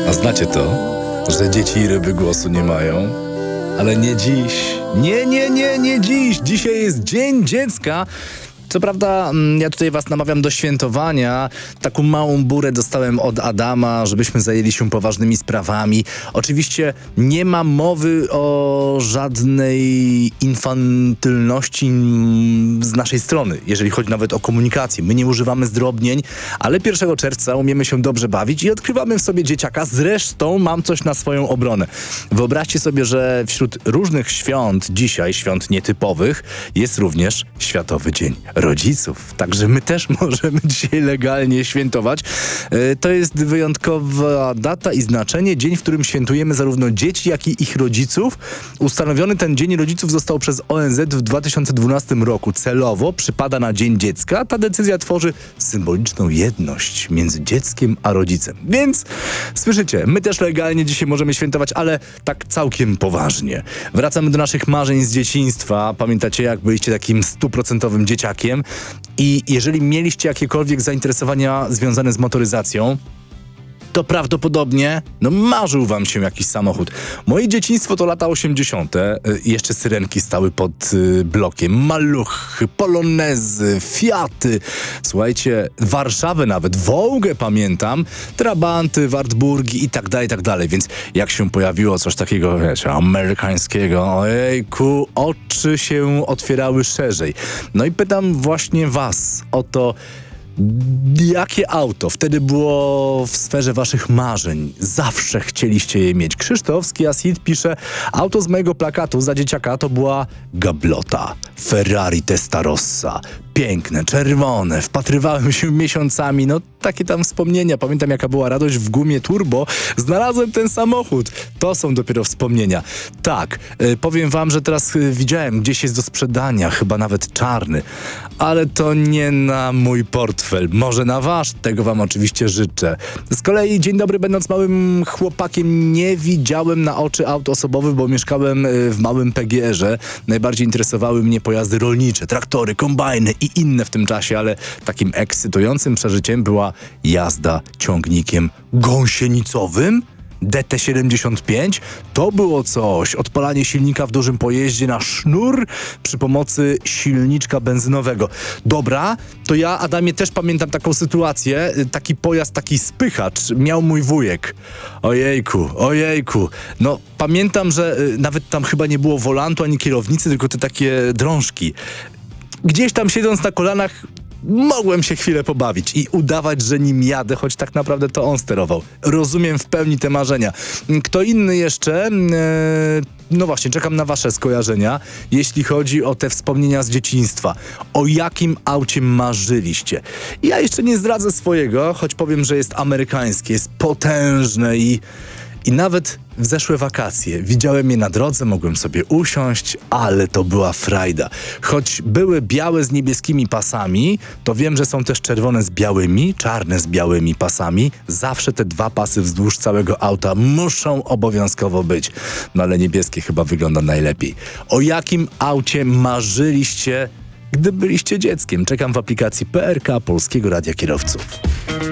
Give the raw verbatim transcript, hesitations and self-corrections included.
A znacie to, że dzieci i ryby głosu nie mają? Ale nie dziś. Nie, nie, nie, nie dziś. Dzisiaj jest Dzień Dziecka. Co prawda, ja tutaj was namawiam do świętowania. Taką małą burę dostałem od Adama, żebyśmy zajęli się poważnymi sprawami. Oczywiście nie ma mowy o żadnej infantylności z naszej strony, jeżeli chodzi nawet o komunikację. My nie używamy zdrobnień, ale pierwszego czerwca umiemy się dobrze bawić i odkrywamy w sobie dzieciaka. Zresztą mam coś na swoją obronę. Wyobraźcie sobie, że wśród różnych świąt, dzisiaj świąt nietypowych, jest również Światowy Dzień Rodziców. Także my też możemy dzisiaj legalnie świętować. Yy, to jest wyjątkowa data i znaczenie. Dzień, w którym świętujemy zarówno dzieci, jak i ich rodziców. Ustanowiony ten Dzień Rodziców został przez O N Z w dwa tysiące dwunastym roku. Celowo przypada na Dzień Dziecka. Ta decyzja tworzy symboliczną jedność między dzieckiem a rodzicem. Więc słyszycie, my też legalnie dzisiaj możemy świętować, ale tak całkiem poważnie. Wracamy do naszych marzeń z dzieciństwa. Pamiętacie, jak byliście takim stuprocentowym dzieciakiem? I jeżeli mieliście jakiekolwiek zainteresowania związane z motoryzacją, to prawdopodobnie no, marzył wam się jakiś samochód. Moje dzieciństwo to lata osiemdziesiąte. Jeszcze syrenki stały pod y, blokiem. Maluchy, polonezy, fiaty. Słuchajcie, Warszawę nawet, Wołgę pamiętam, Trabanty, Wartburgi i tak dalej, i tak dalej. Więc jak się pojawiło coś takiego, wiecie, amerykańskiego, ojejku, oczy się otwierały szerzej. No i pytam właśnie was o to, jakie auto wtedy było w sferze waszych marzeń? Zawsze chcieliście je mieć. Krzysztof z Kia Ceed pisze: auto z mojego plakatu za dzieciaka to była gablota. Ferrari Testarossa. Piękne, czerwone. Wpatrywałem się miesiącami. No takie tam wspomnienia. Pamiętam, jaka była radość w gumie turbo. Znalazłem ten samochód. To są dopiero wspomnienia. Tak, y, powiem wam, że teraz y, widziałem, gdzieś jest do sprzedania, chyba nawet czarny. Ale to nie na mój portfel. Może na wasz. Tego wam oczywiście życzę. Z kolei, dzień dobry, będąc małym chłopakiem, nie widziałem na oczy aut osobowych, bo mieszkałem y, w małym P G R-ze. Najbardziej interesowały mnie pojazdy rolnicze, traktory, kombajny i inne w tym czasie, ale takim ekscytującym przeżyciem była jazda ciągnikiem gąsienicowym. D T siedemdziesiąt pięć to było coś. Odpalanie silnika w dużym pojeździe na sznur przy pomocy silniczka benzynowego. Dobra, to ja, Adamie, też pamiętam taką sytuację. Taki pojazd, taki spychacz miał mój wujek. Ojejku, ojejku. No, pamiętam, że y, nawet tam chyba nie było wolantu ani kierownicy, tylko te takie drążki. Gdzieś tam siedząc na kolanach mogłem się chwilę pobawić i udawać, że nim jadę, choć tak naprawdę to on sterował. Rozumiem w pełni te marzenia. Kto inny jeszcze? Eee, no właśnie, czekam na wasze skojarzenia, jeśli chodzi o te wspomnienia z dzieciństwa. O jakim aucie marzyliście? Ja jeszcze nie zdradzę swojego, choć powiem, że jest amerykańskie, jest potężne i... I nawet w zeszłe wakacje widziałem je na drodze, mogłem sobie usiąść, ale to była frajda. Choć były białe z niebieskimi pasami, to wiem, że są też czerwone z białymi, czarne z białymi pasami. Zawsze te dwa pasy wzdłuż całego auta muszą obowiązkowo być. No ale niebieskie chyba wygląda najlepiej. O jakim aucie marzyliście, gdy byliście dzieckiem? Czekam w aplikacji P R K Polskiego Radia Kierowców.